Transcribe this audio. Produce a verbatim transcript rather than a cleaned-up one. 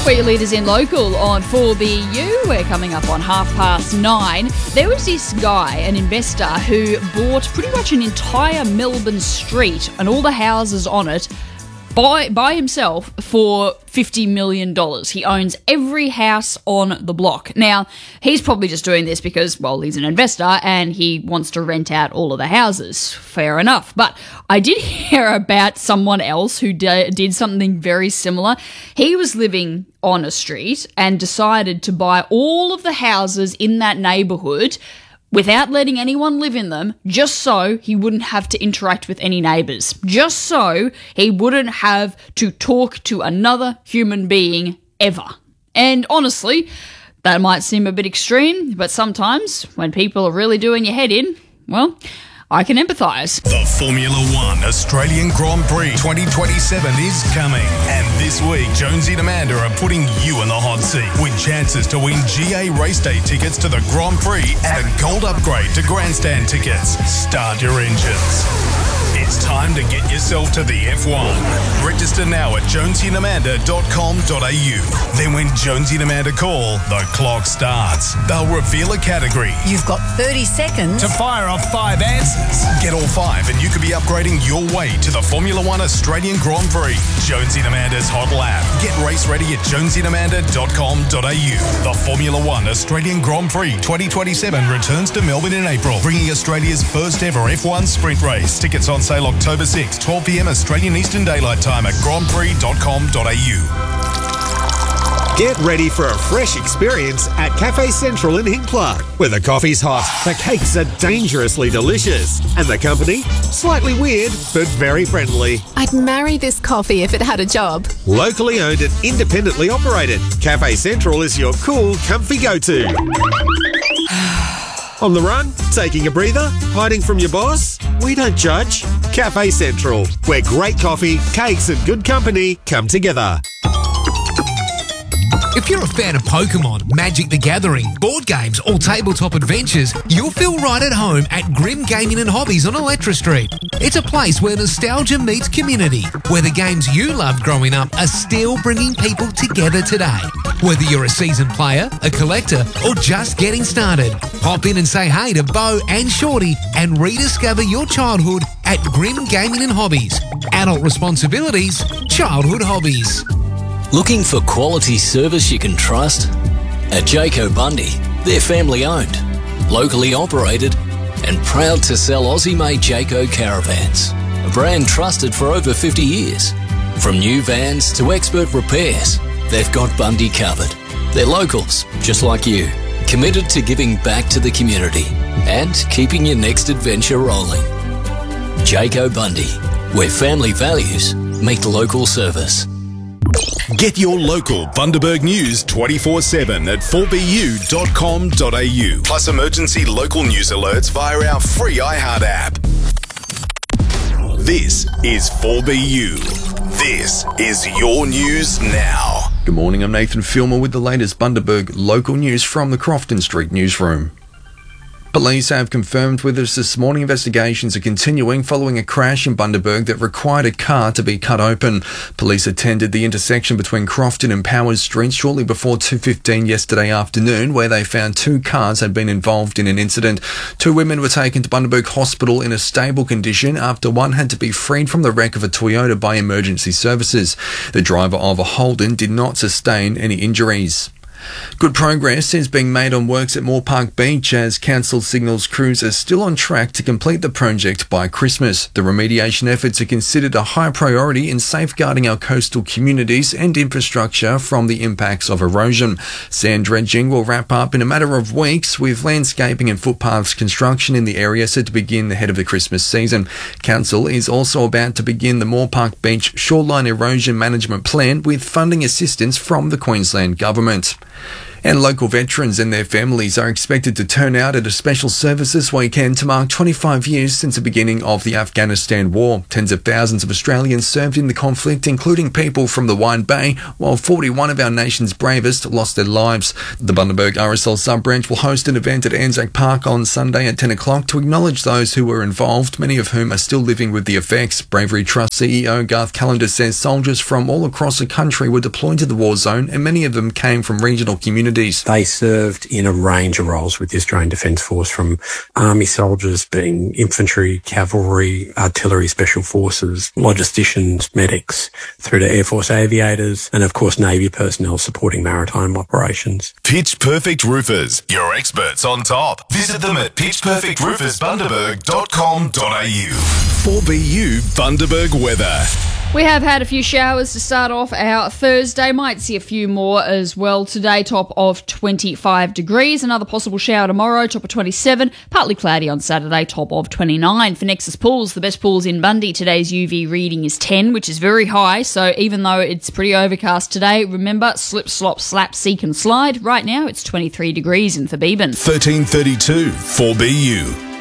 We're your leaders in local on four B U. We're coming up on half past nine. There was this guy, an investor, who bought pretty much an entire Melbourne street and all the houses on it by by himself for fifty million dollars. He owns every house on the block. Now, he's probably just doing this because, well, he's an investor and he wants to rent out all of the houses. Fair enough. But I did hear about someone else who d- did something very similar. He was living on a street and decided to buy all of the houses in that neighbourhood without letting anyone live in them, just so he wouldn't have to interact with any neighbours. Just so he wouldn't have to talk to another human being ever. And honestly, that might seem a bit extreme, but sometimes when people are really doing your head in, well, I can empathise. The Formula One Australian Grand Prix twenty twenty-seven is coming. And this week, Jonesy and Amanda are putting you in the hot seat with chances to win G A race day tickets to the Grand Prix and a gold upgrade to grandstand tickets. Start your engines. It's time to get yourself to the F one. Register now at jonesy and amanda dot com dot a u. Then when Jonesy and Amanda call, the clock starts. They'll reveal a category. You've got thirty seconds to fire off five answers. Get all five and you could be upgrading your way to the Formula One Australian Grand Prix. Jonesy and Amanda's Hot Lap. Get race ready at jonesy and amanda dot com dot a u. The Formula One Australian Grand Prix twenty twenty-seven returns to Melbourne in April, bringing Australia's first ever F one sprint race. Tickets on sale October sixth, twelve p m Australian Eastern Daylight Time at grand prix dot com dot a u. Get ready for a fresh experience at Cafe Central in Hinckley, where the coffee's hot, the cakes are dangerously delicious, and the company, slightly weird but very friendly. I'd marry this coffee if it had a job. Locally owned and independently operated, Cafe Central is your cool, comfy go-to. On the run? Taking a breather? Hiding from your boss? We don't judge. Cafe Central, where great coffee, cakes and good company come together. If you're a fan of Pokemon, Magic the Gathering, board games or tabletop adventures, you'll feel right at home at Grim Gaming and Hobbies on Electra Street. It's a place where nostalgia meets community, where the games you loved growing up are still bringing people together today. Whether you're a seasoned player, a collector or just getting started, pop in and say hey to Bo and Shorty and rediscover your childhood at Grim Gaming and Hobbies. Adult responsibilities, childhood hobbies. Looking for quality service you can trust? At Jayco Bundy, they're family owned, locally operated and proud to sell Aussie-made Jayco caravans, a brand trusted for over fifty years. From new vans to expert repairs, they've got Bundy covered. They're locals, just like you, committed to giving back to the community and keeping your next adventure rolling. Jayco Bundy, where family values meet local service. Get your local Bundaberg news twenty-four seven at four b u dot com dot a u. Plus emergency local news alerts via our free iHeart app. This is four B U. This is your news now. Good morning, I'm Nathan Filmer with the latest Bundaberg local news from the Crofton Street newsroom. Police have confirmed with us this morning investigations are continuing following a crash in Bundaberg that required a car to be cut open. Police attended the intersection between Crofton and Powers Street shortly before two fifteen yesterday afternoon, where they found two cars had been involved in an incident. Two women were taken to Bundaberg Hospital in a stable condition after one had to be freed from the wreck of a Toyota by emergency services. The driver of a Holden did not sustain any injuries. Good progress is being made on works at Moore Park Beach as council signals crews are still on track to complete the project by Christmas. The remediation efforts are considered a high priority in safeguarding our coastal communities and infrastructure from the impacts of erosion. Sand dredging will wrap up in a matter of weeks, with landscaping and footpaths construction in the area set to begin ahead of the Christmas season. Council is also about to begin the Moore Park Beach Shoreline Erosion Management Plan with funding assistance from the Queensland Government. And local veterans and their families are expected to turn out at a special service this weekend to mark twenty-five years since the beginning of the Afghanistan war. Tens of thousands of Australians served in the conflict, including people from the Wide Bay, while forty-one of our nation's bravest lost their lives. The Bundaberg R S L sub-branch will host an event at Anzac Park on Sunday at ten o'clock to acknowledge those who were involved, many of whom are still living with the effects. Bravery Trust C E O Garth Callender says soldiers from all across the country were deployed to the war zone, and many of them came from regional communities. They served in a range of roles with the Australian Defence Force, from Army soldiers being infantry, cavalry, artillery, special forces, logisticians, medics, through to Air Force aviators, and of course Navy personnel supporting maritime operations. Pitch Perfect Roofers, your experts on top. Visit them at pitch perfect roofers bundaberg dot com dot a u. four B U Bundaberg weather. We have had a few showers to start off our Thursday. Might see a few more as well today. Top of twenty-five degrees. Another possible shower tomorrow. Top of twenty-seven. Partly cloudy on Saturday. Top of twenty-nine. For Nexus Pools, the best pools in Bundy, today's U V reading is ten, which is very high. So even though it's pretty overcast today, remember, slip, slop, slap, seek and slide. Right now it's twenty-three degrees in Thebeben. thirteen thirty-two four B U.